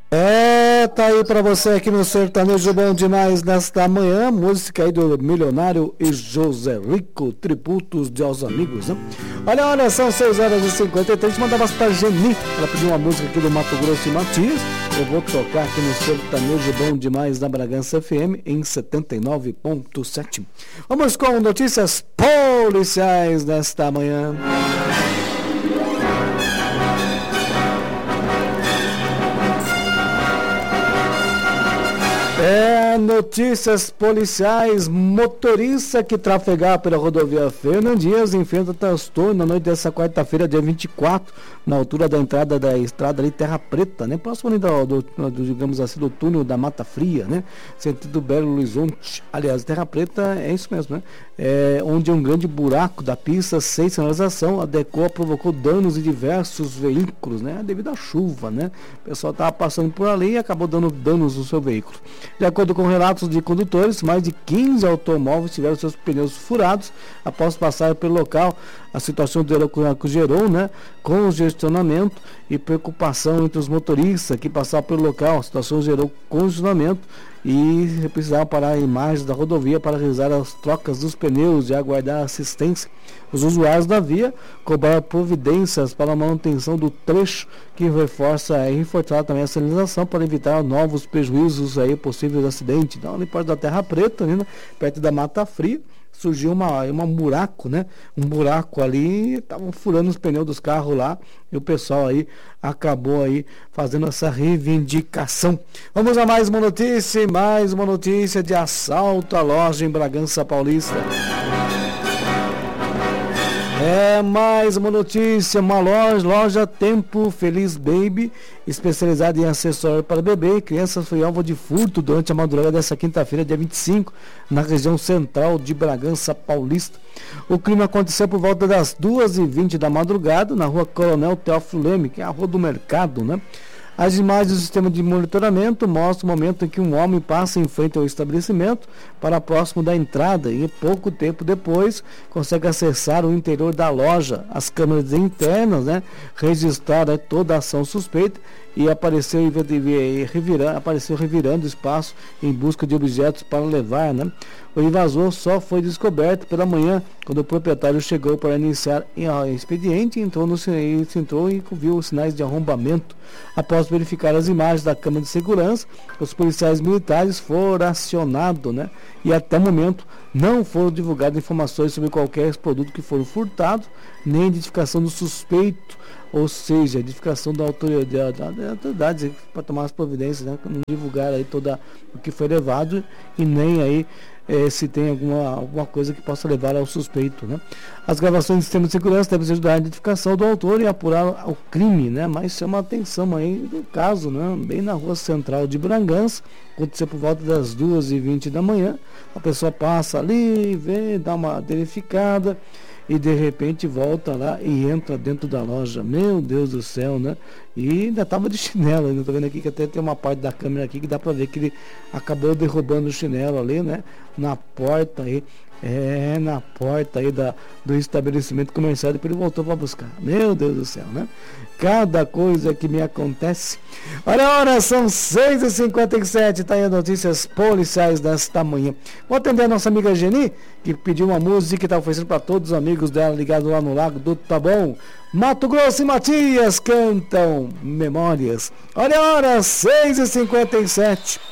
Tá aí pra você aqui no Sertanejo Bom Demais nesta manhã, música aí do Milionário e José Rico, tributos de aos amigos, né? Olha, são 6h53, mandava pra Geni, ela pediu uma música aqui do Mato Grosso e Matias, eu vou tocar aqui no Sertanejo Bom Demais na Bragança FM em 79.7. Vamos com notícias policiais nesta manhã. Notícias policiais. Motorista que trafegava pela rodovia Fernando Dias enfrenta transtorno na noite dessa quarta-feira, dia 24, na altura da entrada da estrada ali Terra Preta, né? Próximo ali do digamos assim, do túnel da Mata Fria, né? Sentido Belo Horizonte. Aliás, Terra Preta é isso mesmo, né? Onde um grande buraco da pista sem sinalização provocou danos em diversos veículos, né? Devido à chuva, né? O pessoal estava passando por ali e acabou dando danos no seu veículo. De acordo com relatos de condutores, mais de 15 automóveis tiveram seus pneus furados após passar pelo local. A situação gerou, né, congestionamento e preocupação entre os motoristas que passaram pelo local. A situação gerou congestionamento e precisaram parar a imagem da rodovia para realizar as trocas dos pneus e aguardar assistência. Os usuários da via cobraram providências para a manutenção do trecho, que reforça também a sinalização para evitar novos prejuízos aí, possíveis acidentes. Então, ali perto da Terra Preta, ali, né, perto da Mata Fria, surgiu um buraco, né? Um buraco ali, estavam furando os pneus dos carros lá e o pessoal aí acabou aí fazendo essa reivindicação. Vamos a mais uma notícia de assalto à loja em Bragança Paulista. Mais uma notícia, uma loja Tempo Feliz Baby, especializada em acessórios para bebê e crianças, foi alvo de furto durante a madrugada dessa quinta-feira, dia 25, na região central de Bragança Paulista. O crime aconteceu por volta das 2h20 da madrugada, na rua Coronel Teófilo Leme, que é a rua do mercado, né? As imagens do sistema de monitoramento mostram o momento em que um homem passa em frente ao estabelecimento para próximo da entrada e pouco tempo depois consegue acessar o interior da loja. As câmeras internas, né, registraram toda a ação suspeita e apareceu revirando o espaço em busca de objetos para levar, né? O invasor só foi descoberto pela manhã, quando o proprietário chegou para iniciar expediente, entrou e viu os sinais de arrombamento. Após verificar as imagens da câmera de segurança, os policiais militares foram acionados, né? E até o momento não foram divulgadas informações sobre qualquer produto que foram furtados, nem identificação do suspeito, ou seja, identificação da autoridade para tomar as providências, né? Não divulgar aí todo o que foi levado e nem aí se tem alguma coisa que possa levar ao suspeito, né? As gravações do sistema de segurança devem ajudar a identificação do autor e apurar o crime, né? Mas chama a atenção aí do caso, né? Bem na rua central de Bragança, aconteceu por volta das 2h20 da manhã, a pessoa passa ali, vê, dá uma verificada e de repente volta lá e entra dentro da loja. Meu Deus do céu, né? E ainda estava de chinelo, ainda tô vendo aqui que até tem uma parte da câmera aqui que dá para ver que ele acabou derrubando o chinelo ali, né? Na porta aí, na porta aí do estabelecimento comercial, depois ele voltou para buscar. Meu Deus do céu, né? Cada coisa que me acontece. Olha, são 6h57, tá aí as notícias policiais desta manhã. Vou atender a nossa amiga Geni, que pediu uma música que está oferecendo para todos os amigos dela ligados lá no Lago do Taboão. Mato Grosso e Matias cantam Memórias. Olha, 6h57.